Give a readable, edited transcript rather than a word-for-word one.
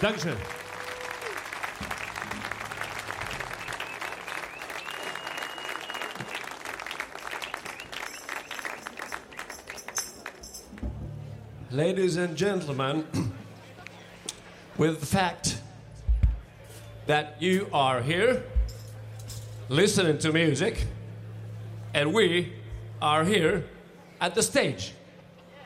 Dankeschön. Ladies and gentlemen, with the fact that you are here listening to music and we are here at the stage.